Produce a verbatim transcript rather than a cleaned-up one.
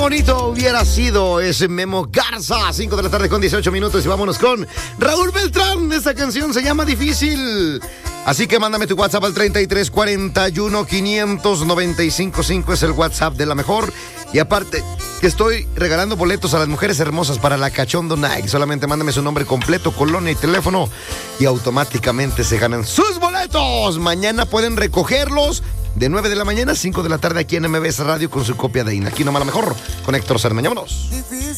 bonito hubiera sido ese Memo Garza. cinco de la tarde con dieciocho minutos y vámonos con Raúl Beltrán. Esta canción se llama Difícil. Así que mándame tu WhatsApp al treinta y tres cuarenta y uno quinientos noventa y cinco cinco. Es el WhatsApp de La Mejor. Y aparte, que estoy regalando boletos a las mujeres hermosas para la Cachondo Night. Solamente mándame su nombre completo, colonia y teléfono y automáticamente se ganan sus boletos. Mañana pueden recogerlos de nueve de la mañana a cinco de la tarde aquí en M B S Radio con su copia de I N A. Aquí nomás La Mejor con Héctor Cermeña. Vámonos.